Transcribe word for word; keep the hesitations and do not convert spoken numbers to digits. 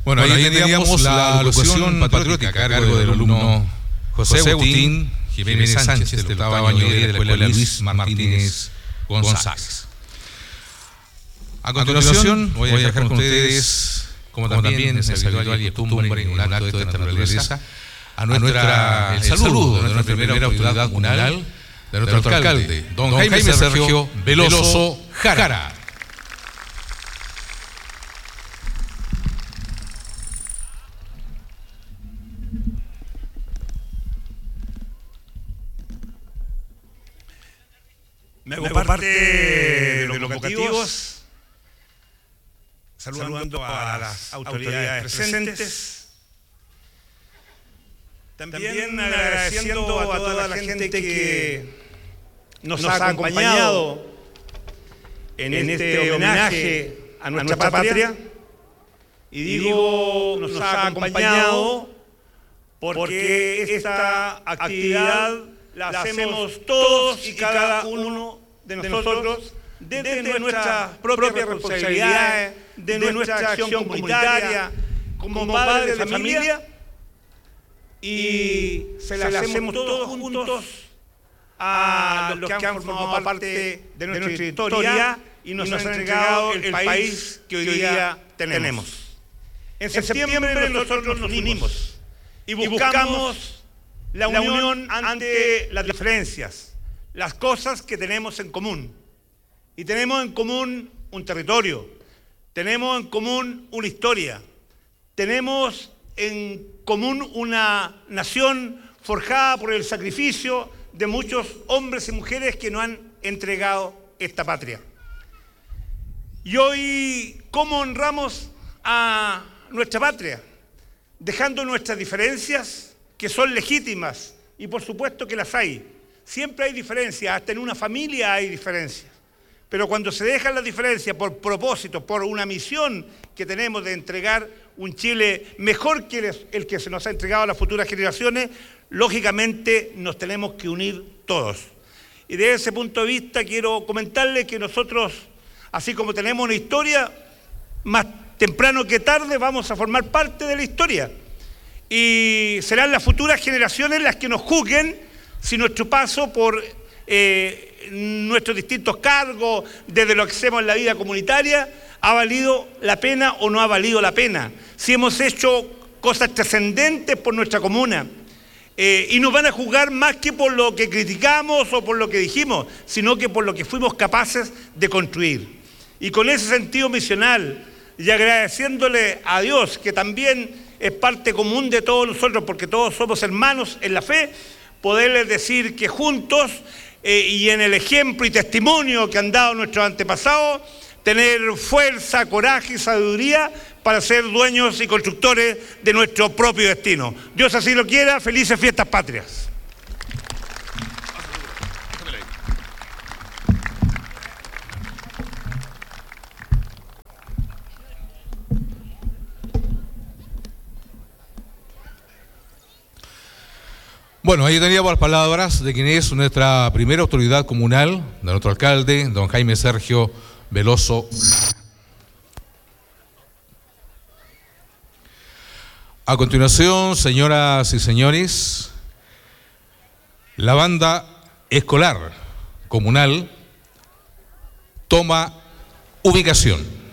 Bueno, ahí teníamos la locución patriótica a cargo del alumno José Agustín Jiménez Sánchez, del octavo año de la Escuela Luis Martínez González. A continuación, voy a dejar con ustedes, como también es habitual y costumbre en un acto de esta naturaleza, a nuestra, el saludo de nuestra primera autoridad comunal, de nuestro alcalde, don Jaime Sergio Veloso Jara. Me hago parte de los vocativos, saludando a las autoridades presentes, también agradeciendo a toda la gente que nos ha acompañado en este homenaje a nuestra patria, y digo nos ha acompañado porque esta actividad la hacemos todos y cada uno de nosotros desde nuestras propias responsabilidades, de nuestra acción comunitaria, como padres de familia, y se la hacemos todos juntos a los que han formado parte de nuestra historia y nos han entregado el país que hoy día tenemos. En septiembre nosotros nos unimos y buscamos la unión ante las diferencias, las cosas que tenemos en común. Y tenemos en común un territorio, tenemos en común una historia, tenemos en común una nación forjada por el sacrificio de muchos hombres y mujeres que nos han entregado esta patria. Y hoy, ¿cómo honramos a nuestra patria? Dejando nuestras diferencias, que son legítimas, y por supuesto que las hay. Siempre hay diferencias, hasta en una familia hay diferencias. Pero cuando se dejan las diferencias por propósito, por una misión que tenemos de entregar un Chile mejor que el que se nos ha entregado a las futuras generaciones, lógicamente nos tenemos que unir todos. Y desde ese punto de vista quiero comentarles que nosotros, así como tenemos una historia, más temprano que tarde vamos a formar parte de la historia. Y serán las futuras generaciones las que nos juzguen si nuestro paso por eh, nuestros distintos cargos, desde lo que hacemos en la vida comunitaria, ha valido la pena o no ha valido la pena. Si hemos hecho cosas trascendentes por nuestra comuna. Eh, y nos van a juzgar más que por lo que criticamos o por lo que dijimos, sino que por lo que fuimos capaces de construir. Y con ese sentido misional, y agradeciéndole a Dios, que también es parte común de todos nosotros, porque todos somos hermanos en la fe, poderles decir que juntos eh, y en el ejemplo y testimonio que han dado nuestros antepasados, tener fuerza, coraje y sabiduría para ser dueños y constructores de nuestro propio destino. Dios así lo quiera. Felices fiestas patrias. Bueno, ahí teníamos las palabras de quien es nuestra primera autoridad comunal, de nuestro alcalde, don Jaime Sergio Veloso. A continuación, señoras y señores, la banda escolar comunal toma ubicación.